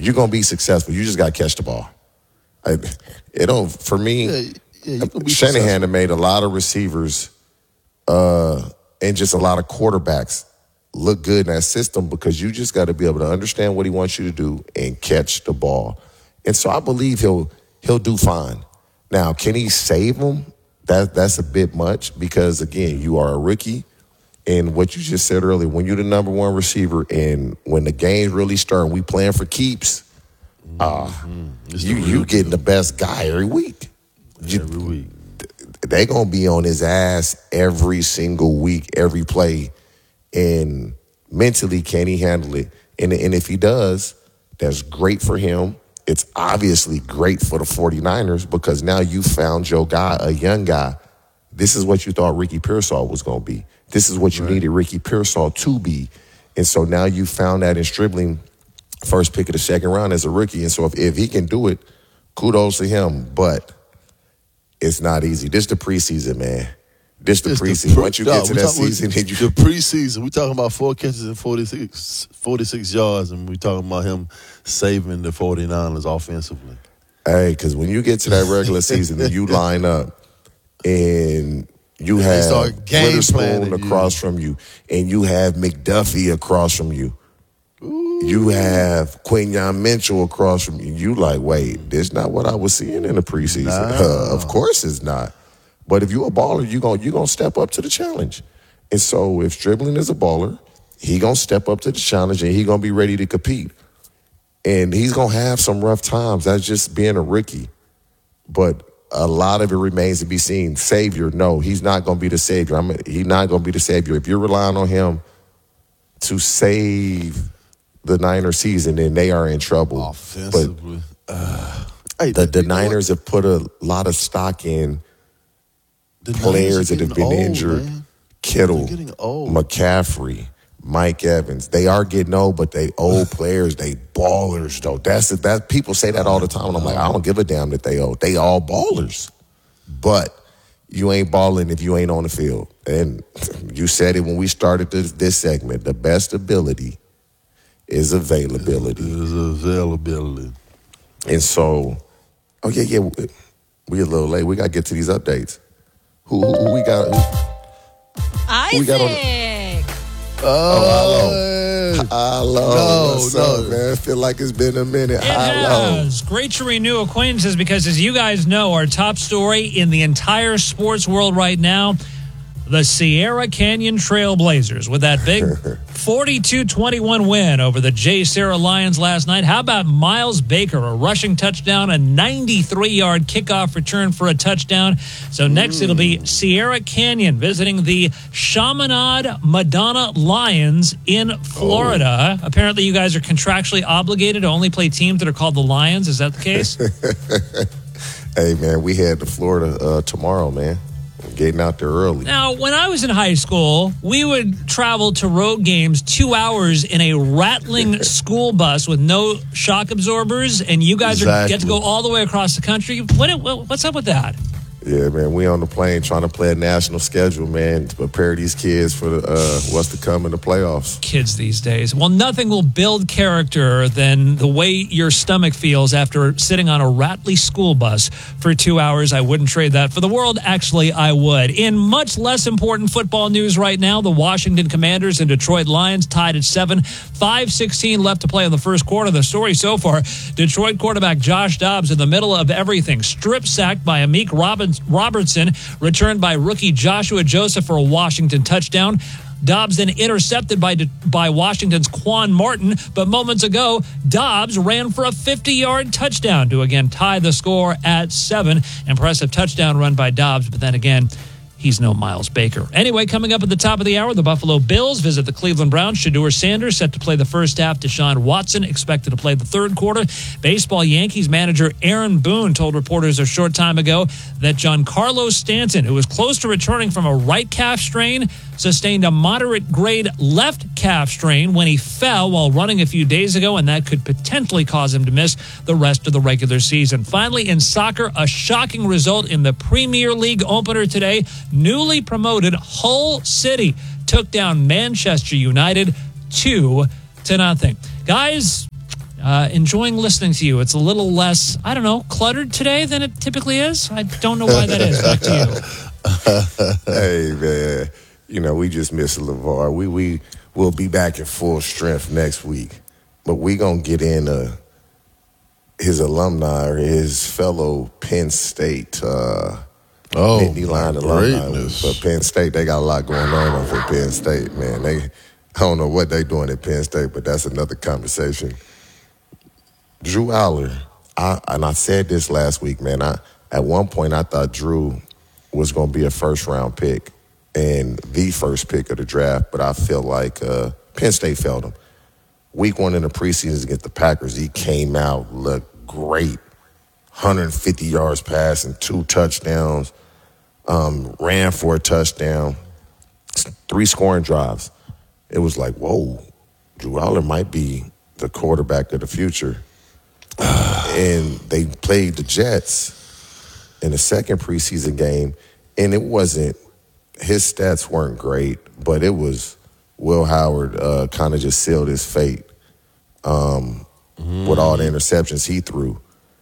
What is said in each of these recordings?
you're going to be successful. You just got to catch the ball. For me, Shanahan made a lot of receivers and just a lot of quarterbacks look good in that system because you just got to be able to understand what he wants you to do and catch the ball. And so I believe he'll do fine. Now, can he save them? That's a bit much because, again, you are a rookie. And what you just said earlier, when you're the number one receiver and when the games really start and we playing for keeps, you getting the best guy every week. Every week. They're going to be on his ass every single week, every play. And mentally, can he handle it? And if he does, that's great for him. It's obviously great for the 49ers because now you found your guy, a young guy. This is what you thought Ricky Pearsall was going to be. This is what you needed Ricky Pearsall to be. And so now you found that in Stribling, first pick of the second round as a rookie. And so if he can do it, kudos to him. But it's not easy. This is the preseason, man. This is the preseason. Once you get to that season. The preseason, we're talking about 4 catches and 46 yards, and we're talking about him saving the 49ers offensively. Hey, because when you get to that regular season and you line up and you have Witherspoon across from you and you have McDuffie across from you, you have Quinyon Mitchell across from you, you like, wait, this is not what I was seeing in the preseason. No. Of course it's not. But if you're a baller, you're gonna step up to the challenge. And so if Stribling is a baller, he going to step up to the challenge and he going to be ready to compete. And he's going to have some rough times. That's just being a rookie. But a lot of it remains to be seen. Savior, no, he's not going to be the savior. He's not going to be the savior. If you're relying on him to save the Niners season, then they are in trouble. Offensively. But the Niners have put a lot of stock in players that have been injured. Man. Kittle, McCaffrey, Mike Evans. They are getting old, but they old players. They ballers, though. That people say that all the time, and I'm like, I don't give a damn that they old. They all ballers. But you ain't balling if you ain't on the field. And you said it when we started this segment. The best ability is availability. And so, we a little late. We got to get to these updates. Who we got? Isaac. We got on hello. What's up, man? I feel like it's been a minute. It has. Great to renew acquaintances because, as you guys know, our top story in the entire sports world right now, the Sierra Canyon Trailblazers with that big 42-21 win over the J. Sarah Lions last night. How about Miles Baker, a rushing touchdown, a 93-yard kickoff return for a touchdown. So next it'll be Sierra Canyon visiting the Chaminade Madonna Lions in Florida. Apparently you guys are contractually obligated to only play teams that are called the Lions. Is that the case? Hey, man, we head to Florida tomorrow, man. Getting out there early. Now, when I was in high school, we would travel to road games 2 hours in a rattling school bus with no shock absorbers, and you guys get to go all the way across the country. What's up with that? Yeah, man, we on the plane trying to play a national schedule, man, to prepare these kids for what's to come in the playoffs. Kids these days. Well, nothing will build character than the way your stomach feels after sitting on a rattly school bus for 2 hours. I wouldn't trade that for the world. Actually, I would. In much less important football news right now, the Washington Commanders and Detroit Lions tied at 7. 5:16 left to play in the first quarter. The story so far, Detroit quarterback Josh Dobbs in the middle of everything, strip sacked by Amik Robertson, returned by rookie Joshua Joseph for a Washington touchdown. Dobbs then intercepted by Washington's Quan Martin, but moments ago, Dobbs ran for a 50-yard touchdown to again tie the score at 7. Impressive touchdown run by Dobbs, but then again, he's no Miles Baker. Anyway, coming up at the top of the hour, the Buffalo Bills visit the Cleveland Browns. Shedeur Sanders set to play the first half. Deshaun Watson expected to play the third quarter. Baseball Yankees manager Aaron Boone told reporters a short time ago that Giancarlo Stanton, who was close to returning from a right calf strain, sustained a moderate-grade left calf strain when he fell while running a few days ago, and that could potentially cause him to miss the rest of the regular season. Finally, in soccer, a shocking result in the Premier League opener today. Newly promoted Hull City took down Manchester United 2-0. Guys, Enjoying listening to you. It's a little less, I don't know, cluttered today than it typically is. I don't know why that is. Back to you. Hey, man. We just miss LeVar. We will be back in full strength next week. But we going to get into his alumni or his fellow Penn State Nittany Lion alumni. Greatness. But Penn State, they got a lot going on over Penn State, man. I don't know what they doing at Penn State, but that's another conversation. Drew Aller, I said this last week, man. At one point, I thought Drew was going to be a first-round pick and the first pick of the draft, but I feel like Penn State failed him. Week 1 in the preseason against the Packers, he came out, looked great. 150 yards passing, 2 touchdowns, ran for a touchdown, 3 scoring drives. It was like, whoa, Drew Aller might be the quarterback of the future. And they played the Jets in the second preseason game, and it wasn't, his stats weren't great, but it was Will Howard kind of just sealed his fate with all the interceptions he threw.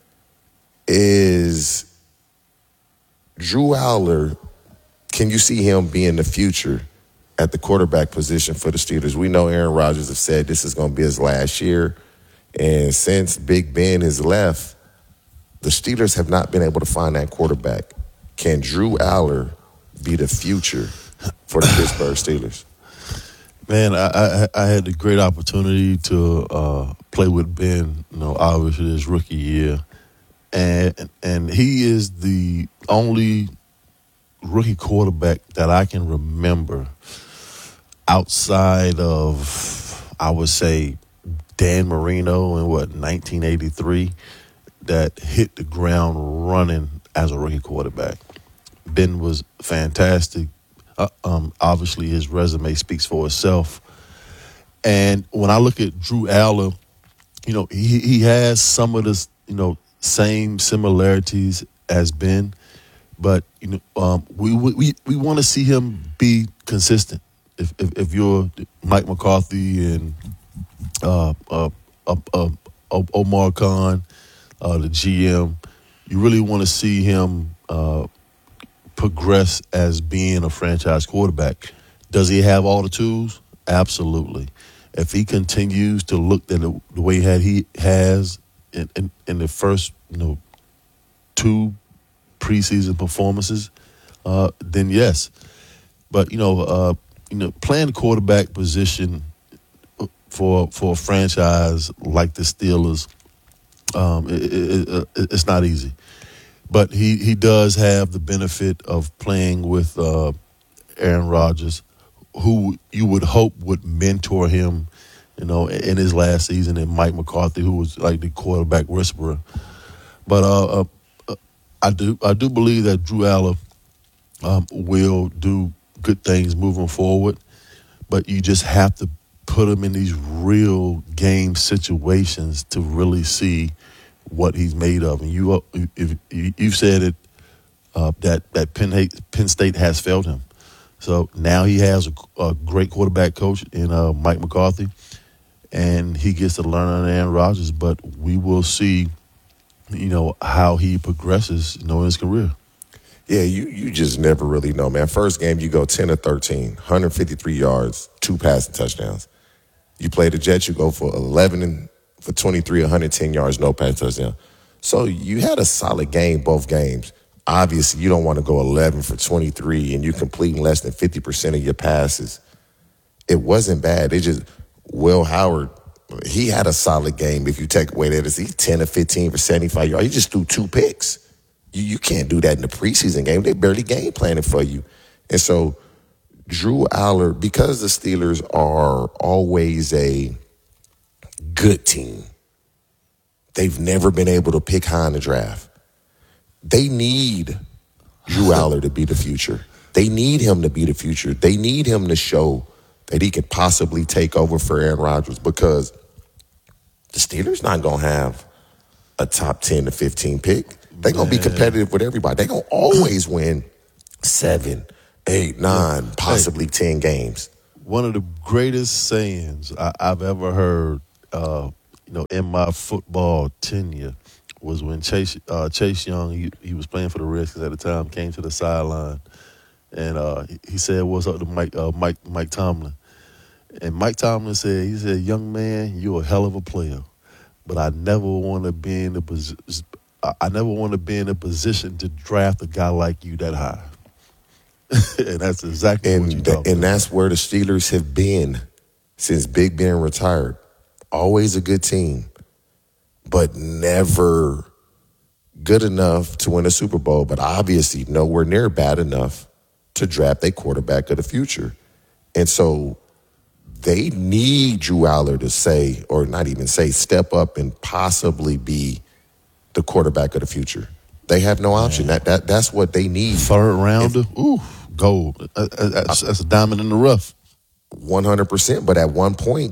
Is Drew Aller, can you see him being the future at the quarterback position for the Steelers? We know Aaron Rodgers has said this is going to be his last year. And since Big Ben has left, the Steelers have not been able to find that quarterback. Can Drew Aller be the future for the Pittsburgh Steelers? Man, I had the great opportunity to play with Ben, obviously his rookie year. And he is the only rookie quarterback that I can remember outside of, I would say, Dan Marino in 1983, that hit the ground running as a rookie quarterback. Ben was fantastic. Obviously, his resume speaks for itself. And when I look at Drew Aller, he has some of the same similarities as Ben, but we want to see him be consistent. If you're Mike McCarthy and Omar Khan, the GM, you really want to see him progress as being a franchise quarterback. Does he have all the tools? Absolutely. If he continues to look at the way he has in the first 2 preseason performances, then yes. But playing the quarterback position for a franchise like the Steelers, it's not easy. But he does have the benefit of playing with Aaron Rodgers, who you would hope would mentor him, in his last season, and Mike McCarthy, who was like the quarterback whisperer. But I do believe that Drew Aller will do good things moving forward. But you just have to put him in these real game situations to really see what he's made of. And you've said it, that Penn State has failed him. So now he has a great quarterback coach in Mike McCarthy, and he gets to learn on Aaron Rodgers. But we will see, how he progresses, in his career. Yeah, you just never really know, man. First game, you go 10 of 13, 153 yards, 2 passing touchdowns. You play the Jets, you go for 11 for 23, 110 yards, no passing touchdown. So you had a solid game both games. Obviously, you don't want to go 11 for 23 and you completing less than 50% of your passes. It wasn't bad. It just, Will Howard, he had a solid game. If you take away that, he's 10 of 15 for 75 yards. He just threw 2 picks. You can't do that in the preseason game. They barely game planning for you. And so Drew Aller, because the Steelers are always a good team, they've never been able to pick high in the draft. They need Drew Aller to be the future. They need him to be the future. They need him to show that he could possibly take over for Aaron Rodgers, because the Steelers not going to have a top 10 to 15 pick. They're going to be competitive with everybody. They're going to always win 7, 8, 9, possibly 10 games. One of the greatest sayings I've ever heard, in my football tenure was when Chase Young, he was playing for the Redskins at the time, came to the sideline, and he said, "What's up to Mike Tomlin?" And Mike Tomlin said, "Young man, you're a hell of a player, but I never want to be in a position to draft a guy like you that high." And that's exactly what you talking about. And that's where the Steelers have been since Big Ben retired. Always a good team, but never good enough to win a Super Bowl, but obviously nowhere near bad enough to draft a quarterback of the future. And so they need Drew Aller to say, or not even say, step up and possibly be the quarterback of the future. They have no option. That's what they need. Third rounder, gold. That's a diamond in the rough. 100%. But at one point,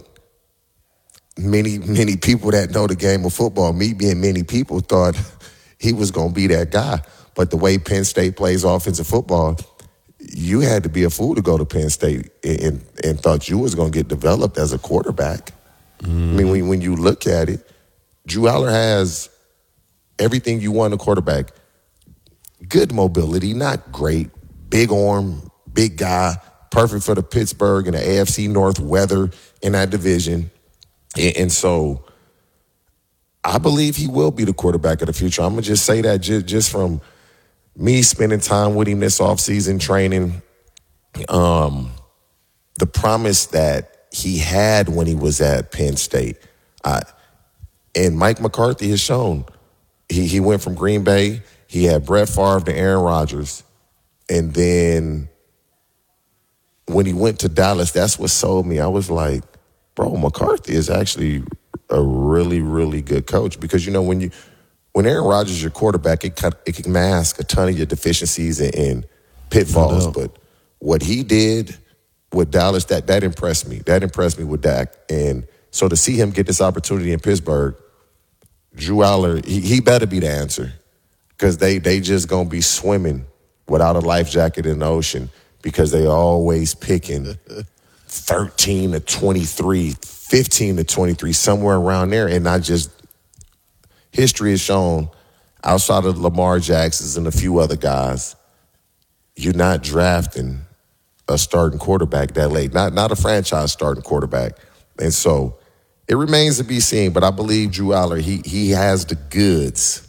many people that know the game of football, me being many people, thought he was going to be that guy. But the way Penn State plays offensive football, you had to be a fool to go to Penn State and thought you was going to get developed as a quarterback. Mm-hmm. I mean, when you look at it, Drew Aller has everything you want in a quarterback. Good mobility, not great. Big arm, big guy, perfect for the Pittsburgh and the AFC North weather in that division. And so I believe he will be the quarterback of the future. I'm going to just say that just from me spending time with him this offseason training, the promise that he had when he was at Penn State. And Mike McCarthy has shown he went from Green Bay, he had Brett Favre to Aaron Rodgers, and then when he went to Dallas, that's what sold me. I was like, bro, McCarthy is actually a really, really good coach because, when Aaron Rodgers is your quarterback, it can mask a ton of your deficiencies and pitfalls. No. But what he did with Dallas, that impressed me. That impressed me with Dak. And so to see him get this opportunity in Pittsburgh, Drew Aller, he better be the answer because they just going to be swimming without a life jacket in the ocean because they always picking 13 to 23, 15 to 23, somewhere around there. And not just history has shown outside of Lamar Jackson's and a few other guys, you're not drafting a starting quarterback that late, not a franchise starting quarterback. And so it remains to be seen, but I believe Drew Aller, he has the goods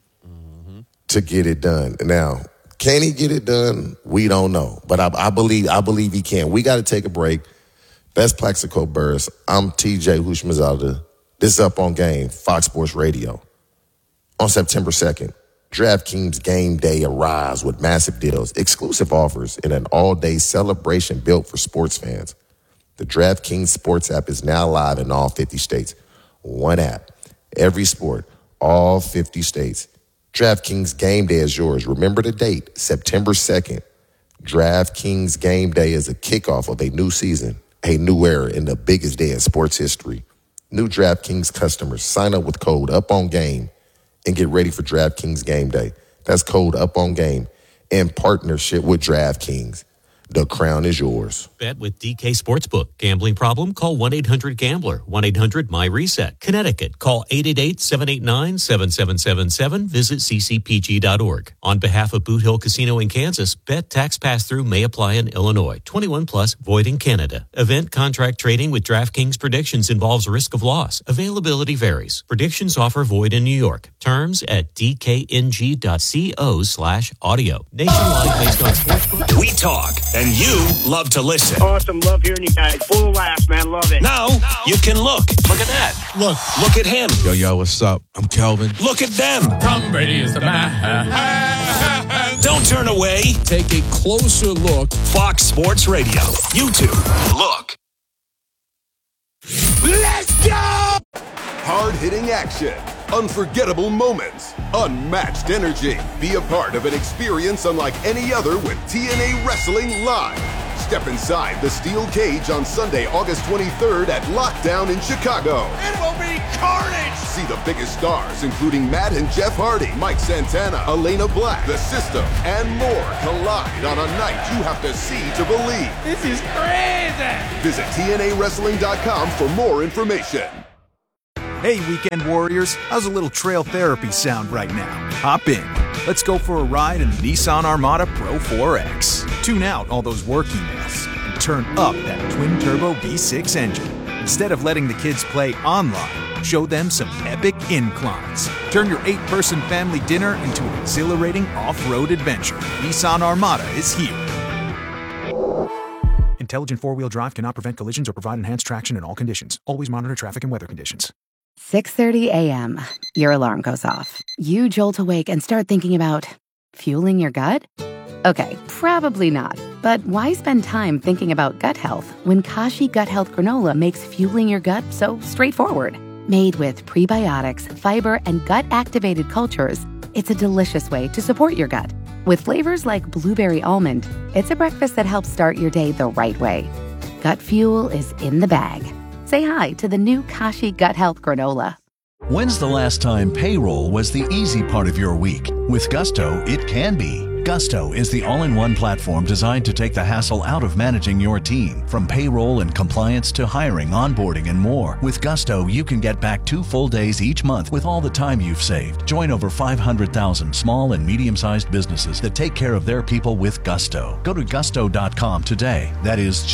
to get it done. Now, can he get it done? We don't know, but I believe he can. We got to take a break. That's Plaxico Burress. I'm TJ Houshmandzadeh. This is Up on Game, Fox Sports Radio. On September 2nd, DraftKings Game Day arrives with massive deals, exclusive offers, and an all-day celebration built for sports fans. The DraftKings Sports app is now live in all 50 states. One app, every sport, all 50 states. DraftKings Game Day is yours. Remember the date, September 2nd. DraftKings Game Day is a kickoff of a new season, a new era, in the biggest day in sports history. New DraftKings customers, sign up with code UPONGAME and get ready for DraftKings Game Day. That's code UPONGAME in partnership with DraftKings. The crown is yours. Bet with DK Sportsbook. Gambling problem? Call 1-800-GAMBLER. 1-800-MY-RESET. Connecticut. Call 888-789-7777. Visit ccpg.org. On behalf of Boot Hill Casino in Kansas, bet tax pass-through may apply in Illinois. 21 plus, void in Canada. Event contract trading with DraftKings predictions involves risk of loss. Availability varies. Predictions offer void in New York. Terms at dkng.co/audio. Nationwide based on sportsbook. We talk, and you love to listen. Awesome. Love hearing you guys. Full of laughs, man. Love it. Now you can look. Look at that. Look at him. Yo, what's up? I'm Kelvin. Look at them. Tom Brady is the man. Don't turn away. Take a closer look. Fox Sports Radio. YouTube. Look. Let's go! Hard-hitting action. Unforgettable moments. Unmatched energy. Be a part of an experience unlike any other with TNA Wrestling Live. Step inside the steel cage on Sunday, August 23rd at Lockdown in Chicago. It will be carnage. See the biggest stars, including Matt and Jeff Hardy, Mike Santana, Elena Black, The System, and more collide on a night you have to see to believe. This is crazy. Visit TNAWrestling.com for more information. Hey, weekend warriors, how's a little trail therapy sound right now? Hop in. Let's go for a ride in the Nissan Armada Pro 4X. Tune out all those work emails and turn up that twin-turbo V6 engine. Instead of letting the kids play online, show them some epic inclines. Turn your 8-person family dinner into an exhilarating off-road adventure. Nissan Armada is here. Intelligent four-wheel drive cannot prevent collisions or provide enhanced traction in all conditions. Always monitor traffic and weather conditions. 6:30 a.m. Your alarm goes off. You jolt awake and start thinking about fueling your gut? Okay, probably not. But why spend time thinking about gut health when Kashi Gut Health Granola makes fueling your gut so straightforward? Made with prebiotics, fiber, and gut-activated cultures, it's a delicious way to support your gut. With flavors like blueberry almond, it's a breakfast that helps start your day the right way. Gut fuel is in the bag. Say hi to the new Kashi Gut Health Granola. When's the last time payroll was the easy part of your week? With Gusto, it can be. Gusto is the all-in-one platform designed to take the hassle out of managing your team. From payroll and compliance to hiring, onboarding, and more. With Gusto, you can get back 2 full days each month with all the time you've saved. Join over 500,000 small and medium-sized businesses that take care of their people with Gusto. Go to gusto.com today. That is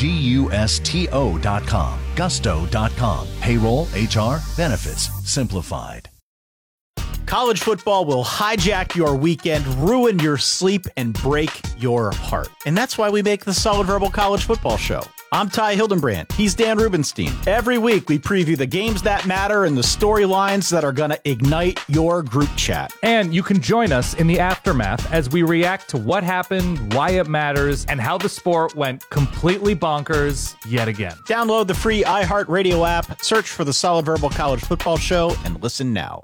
GUSTO.com. Gusto.com. Payroll, HR, benefits, simplified. College football will hijack your weekend, ruin your sleep, and break your heart. And that's why we make the Solid Verbal College Football Show. I'm Ty Hildenbrand. He's Dan Rubenstein. Every week, we preview the games that matter and the storylines that are going to ignite your group chat. And you can join us in the aftermath as we react to what happened, why it matters, and how the sport went completely bonkers yet again. Download the free iHeartRadio app, search for the Solid Verbal College Football Show, and listen now.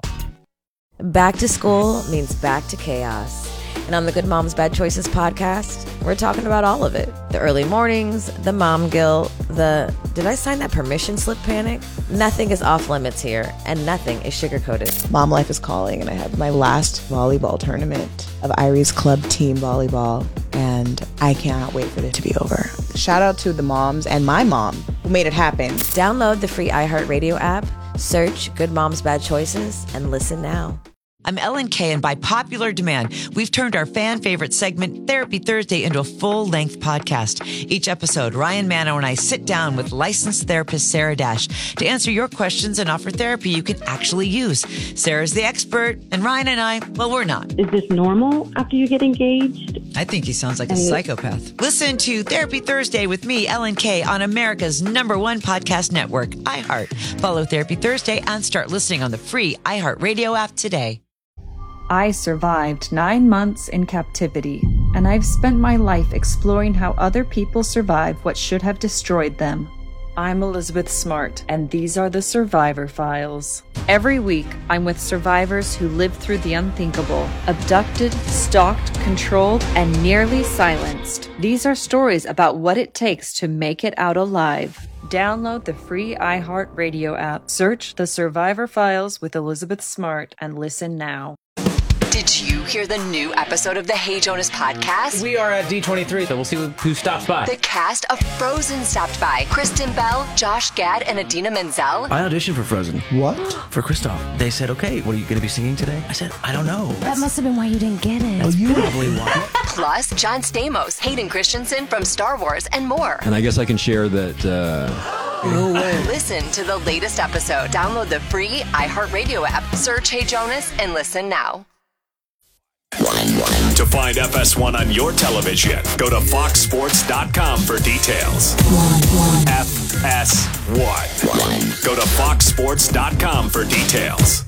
Back to school means back to chaos. And on the Good Moms Bad Choices podcast, we're talking about all of it. The early mornings, the mom guilt, the did I sign that permission slip panic? Nothing is off limits here, and nothing is sugar-coated. Mom life is calling, and I had my last volleyball tournament of Irie's club team volleyball, and I cannot wait for it to be over. Shout out to the moms and my mom who made it happen. Download the free iHeartRadio app, search Good Moms Bad Choices, and listen now. I'm Ellen Kay, and by popular demand, we've turned our fan favorite segment, Therapy Thursday, into a full-length podcast. Each episode, Ryan Mano and I sit down with licensed therapist Sarah Dash to answer your questions and offer therapy you can actually use. Sarah's the expert, and Ryan and I, well, we're not. Is this normal after you get engaged? I think he sounds like a psychopath. Listen to Therapy Thursday with me, Ellen Kay, on America's #1 podcast network, iHeart. Follow Therapy Thursday and start listening on the free iHeartRadio app today. I survived 9 months in captivity, and I've spent my life exploring how other people survive what should have destroyed them. I'm Elizabeth Smart, and these are the Survivor Files. Every week, I'm with survivors who lived through the unthinkable, abducted, stalked, controlled, and nearly silenced. These are stories about what it takes to make it out alive. Download the free iHeartRadio app, search The Survivor Files with Elizabeth Smart, and listen now. Did you hear the new episode of the Hey Jonas podcast? We are at D23, so we'll see who stops by. The cast of Frozen stopped by. Kristen Bell, Josh Gad, and Idina Menzel. I auditioned for Frozen. What? For Kristoff. They said, okay, what are you going to be singing today? I said, I don't know. That must have been why you didn't get it. That's probably why. Plus, John Stamos, Hayden Christensen from Star Wars, and more. And I guess I can share that... No way. Listen to the latest episode. Download the free iHeartRadio app. Search Hey Jonas and listen now. To find FS1 on your television, go to foxsports.com for details. FS1. Go to foxsports.com for details.